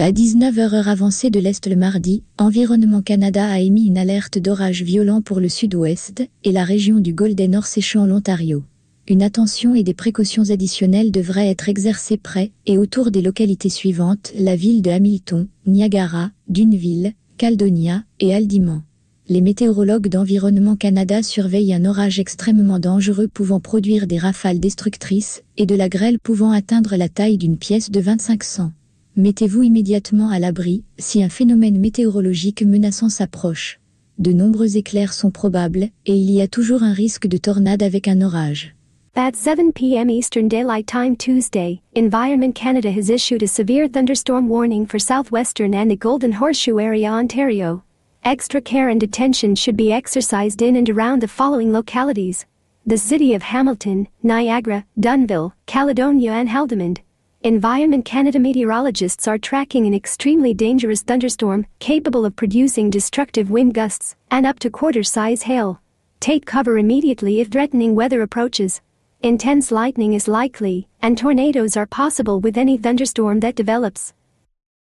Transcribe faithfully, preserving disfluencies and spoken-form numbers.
À dix-neuf heures heure avancée de l'Est le mardi, Environnement Canada a émis une alerte d'orage violent pour le sud-ouest et la région du Golden Horse en l'Ontario. Une attention et des précautions additionnelles devraient être exercées près et autour des localités suivantes, la ville de Hamilton, Niagara, Dunnville, Caledonia et Haldimand. Les météorologues d'Environnement Canada surveillent un orage extrêmement dangereux pouvant produire des rafales destructrices et de la grêle pouvant atteindre la taille d'une pièce de vingt-cinq cents. Mettez-vous immédiatement à l'abri si un phénomène météorologique menaçant s'approche. De nombreux éclairs sont probables et il y a toujours un risque de tornade avec un orage. At seven p m Eastern Daylight Time Tuesday, Environment Canada has issued a severe thunderstorm warning for southwestern and the Golden Horseshoe area, Ontario. Extra care and attention should be exercised in and around the following localities: the city of Hamilton, Niagara, Dunnville, Caledonia and Haldimand. Environment Canada meteorologists are tracking an extremely dangerous thunderstorm capable of producing destructive wind gusts and up to quarter-size hail. Take cover immediately if threatening weather approaches. Intense lightning is likely, and tornadoes are possible with any thunderstorm that develops.